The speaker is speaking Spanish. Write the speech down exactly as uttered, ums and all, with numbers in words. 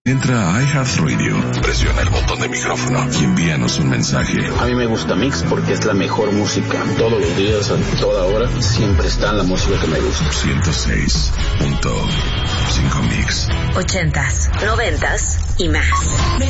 Entra a iHeartRadio, presiona el botón de micrófono y envíanos un mensaje. A mí me gusta Mix porque es la mejor música. Todos los días, a toda hora, siempre está la música que me gusta. ciento seis punto cinco Mix. Ochentas, noventas y más.